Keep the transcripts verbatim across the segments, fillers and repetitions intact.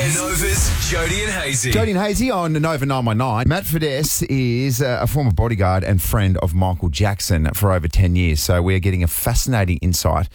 Fidesz. Nova's Jody and Hazy. Jody and Hazy on Nova nine one nine. Matt Fidesz is uh, a former bodyguard and friend of Michael Jackson for over ten years. So we're getting a fascinating insight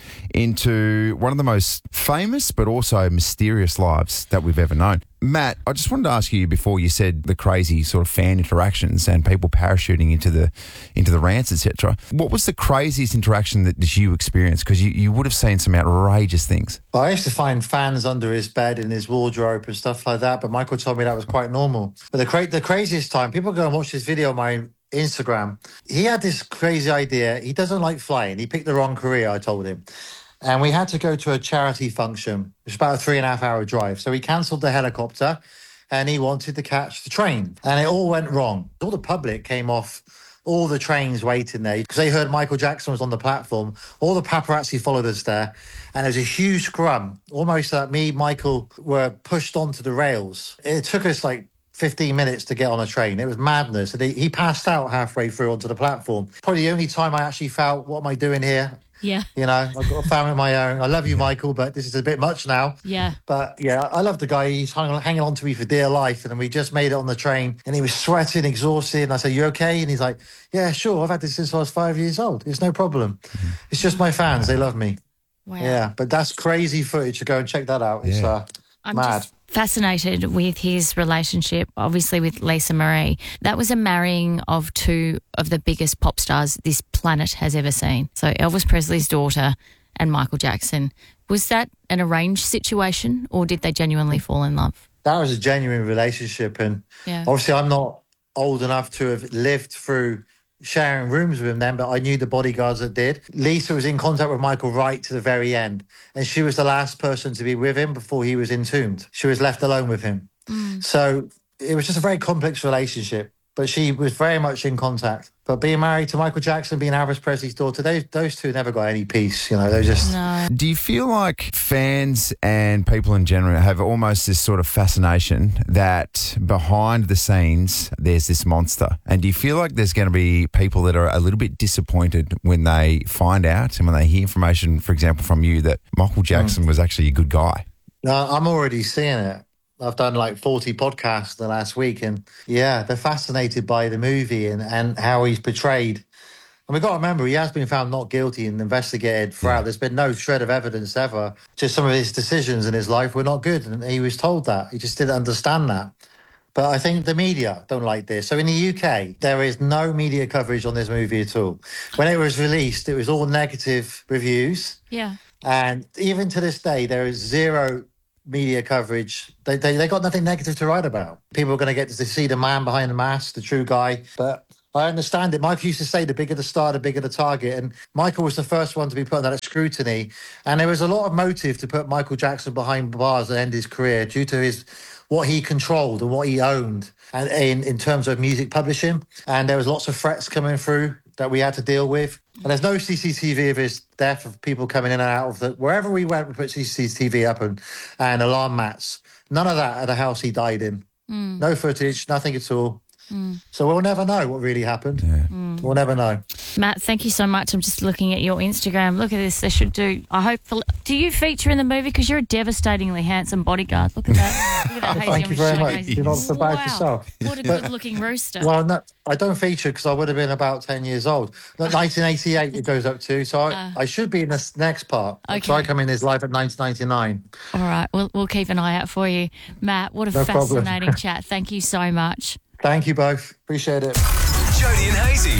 into one of the most famous but also mysterious lives that we've ever known. Matt, I just wanted to ask you before you said the crazy sort of fan interactions and people parachuting into the into the rants, et cetera. What was the craziest interaction that, that you experienced? Because you, you would have seen some outrageous things. Well, I used to find fans under his bed in his wardrobe and stuff like that, but Michael told me that was quite normal. But the cra- the craziest time, people go and watch this video on my Instagram. He had this crazy idea. He doesn't like flying. He picked the wrong career, I told him. And we had to go to a charity function. It was about a three and a half hour drive. So he cancelled the helicopter and he wanted to catch the train. And it all went wrong. All the public came off all the trains waiting there because they heard Michael Jackson was on the platform. All the paparazzi followed us there. And there was a huge scrum. Almost like me, Michael, were pushed onto the rails. It took us like fifteen minutes to get on a train. It was madness. And he, he passed out halfway through onto the platform. Probably the only time I actually felt, what am I doing here? Yeah. You know, I've got a family of my own. I love you, Michael, but this is a bit much now. Yeah. But yeah, I love the guy. He's hung, hanging on to me for dear life. And we just made it on the train and he was sweating, exhausted. And I said, you okay? And he's like, yeah, sure. I've had this since I was five years old. It's no problem. Mm-hmm. It's just my fans. They love me. Wow. Yeah. But that's crazy footage. To go and check that out. It's yeah. uh, I'm mad. Just fascinated with his relationship, obviously with Lisa Marie. That was a marrying of two of the biggest pop stars this planet has ever seen. So Elvis Presley's daughter and Michael Jackson. Was that an arranged situation or did they genuinely fall in love? That was a genuine relationship. And yeah. obviously I'm not old enough to have lived through sharing rooms with him then, but I knew the bodyguards that did. Lisa was in contact with Michael right to the very end, and she was the last person to be with him before he was entombed. She was left alone with him. Mm. So it was just a very complex relationship, but she was very much in contact. But being married to Michael Jackson, being Elvis Presley's daughter, those, those two never got any peace, you know, they just... No. Do you feel like fans and people in general have almost this sort of fascination that behind the scenes there's this monster? And do you feel like there's going to be people that are a little bit disappointed when they find out and when they hear information, for example, from you that Michael Jackson mm. was actually a good guy? No, I'm already seeing it. I've done like forty podcasts the last week and yeah, they're fascinated by the movie and, and how he's portrayed. And we've got to remember, he has been found not guilty and investigated throughout. Yeah. There's been no shred of evidence ever. Just some of his decisions in his life were not good. And he was told that. He just didn't understand that. But I think the media don't like this. So in the U K, there is no media coverage on this movie at all. When it was released, it was all negative reviews. Yeah. And even to this day, there is zero media coverage. They, they they got nothing negative to write about. People are going to get to see the man behind the mask, the true guy. But I understand it. Michael used to say the bigger the star, the bigger the target. And Michael was the first one to be put under that scrutiny. And there was a lot of motive to put Michael Jackson behind bars and end his career due to his what he controlled and what he owned and in, in terms of music publishing. And there was lots of threats coming through that we had to deal with. And there's no C C T V of his death, of people coming in and out of the... Wherever we went, we put C C T V up and, and alarm mats. None of that at the house he died in. Mm. No footage, nothing at all. Mm. So we'll never know what really happened. Yeah. Mm. We'll never know. Matt, thank you so much. I'm just looking at your Instagram. Look at this. They should do... I hope... Do you feature in the movie? Because you're a devastatingly handsome bodyguard. Look at that. Look at that. Thank you very much. You're not so bad wow. yourself. What a good-looking rooster. Well, no, I don't feature because I would have been about ten years old. nineteen eighty-eight it goes up to, so I, uh, I should be in this next part. Okay. So I come in his life at nineteen ninety-nine. All right. We'll, we'll keep an eye out for you. Matt, what a no fascinating chat. Thank you so much. Thank you both. Appreciate it. Jody and Hazy.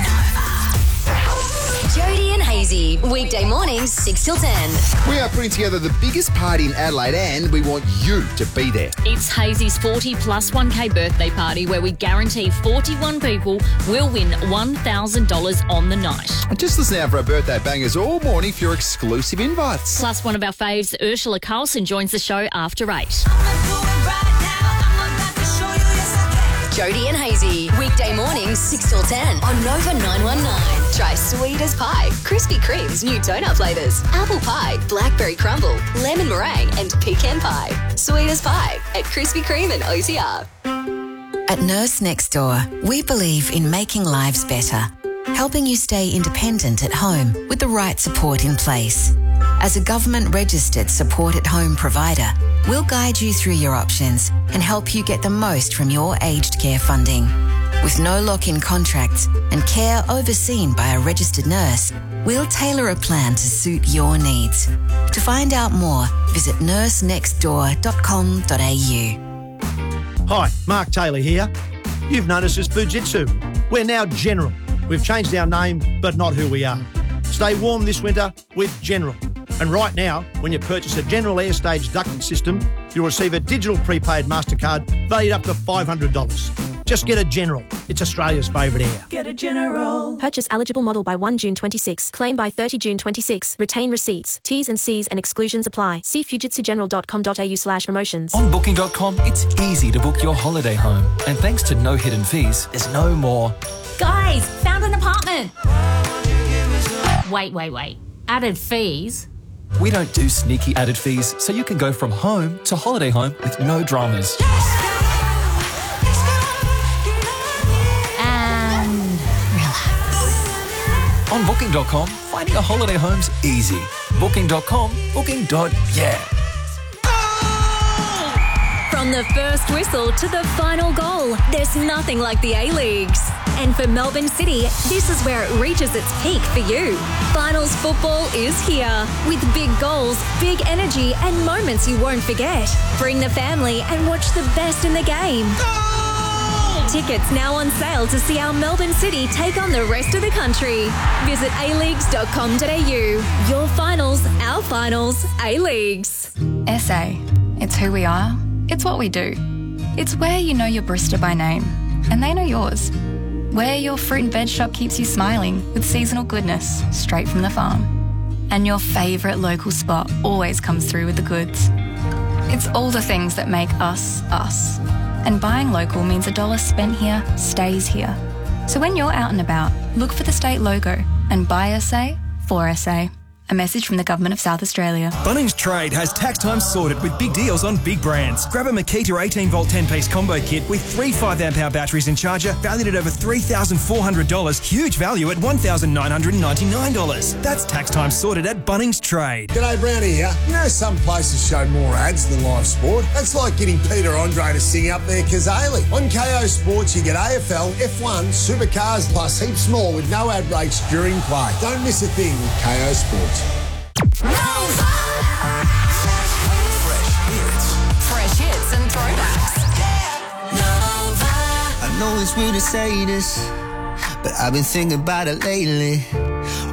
Jody and Hazy, weekday mornings, six till ten. We are putting together the biggest party in Adelaide and we want you to be there. It's Hazy's forty plus one K birthday party where we guarantee forty-one people will win one thousand dollars on the night. Just listen out for our birthday bangers all morning for your exclusive invites. Plus one of our faves, Ursula Carlson, joins the show after eight. Jody and Hazy, weekday mornings, six till ten on Nova nine one nine. Try sweet as pie, Krispy Kreme's new donut flavours, apple pie, blackberry crumble, lemon meringue and pecan pie. Sweet as pie at Krispy Kreme and O T R. At Nurse Next Door, we believe in making lives better, helping you stay independent at home with the right support in place. As a government-registered support-at-home provider, we'll guide you through your options and help you get the most from your aged care funding. With no lock-in contracts and care overseen by a registered nurse, we'll tailor a plan to suit your needs. To find out more, visit nurse next door dot com dot a u. Hi, Mark Taylor here. You've known us as Fujitsu. We're now General. We've changed our name, but not who we are. Stay warm this winter with General. And right now, when you purchase a General Airstage ducting system, you'll receive a digital prepaid MasterCard valued up to five hundred dollars. Just get a General. It's Australia's favourite air. Get a General. Purchase eligible model by first June twenty-six. Claim by thirtieth June twenty-six. Retain receipts. T's and C's and exclusions apply. See fujitsu general dot com dot a u slash promotions. On booking dot com, it's easy to book your holiday home. And thanks to no hidden fees, there's no more. Guys, found an apartment. Wait, wait, wait. Added fees? We don't do sneaky added fees, so you can go from home to holiday home with no dramas. On booking dot com, finding a holiday home's easy. booking dot com, booking. Yeah. From the first whistle to the final goal, there's nothing like the A-Leagues. And for Melbourne City, this is where it reaches its peak for you. Finals football is here, with big goals, big energy, and moments you won't forget. Bring the family and watch the best in the game. Tickets now on sale to see our Melbourne City take on the rest of the country. Visit a leagues dot com dot a u. Your finals, our finals, A-Leagues. S A. It's who we are. It's what we do. It's where you know your barista by name, and they know yours. Where your fruit and veg shop keeps you smiling with seasonal goodness straight from the farm. And your favourite local spot always comes through with the goods. It's all the things that make us, us. And buying local means a dollar spent here stays here. So when you're out and about, look for the state logo and buy S A for S A. A message from the Government of South Australia. Bunnings Trade has tax time sorted with big deals on big brands. Grab a Makita eighteen volt ten piece combo kit with three five amp hour batteries and charger valued at over three thousand four hundred dollars. Huge value at one thousand nine hundred ninety-nine dollars. That's tax time sorted at Bunnings Trade. G'day, Brownie here. You know some places show more ads than live sport? That's like getting Peter Andre to sing up their Kazali. On K O Sports, you get A F L, F one, supercars, plus heaps more with no ad breaks during play. Don't miss a thing with K O Sports. Fresh hits. Fresh hits and throwbacks. I know it's weird to say this, but I've been thinking about it lately.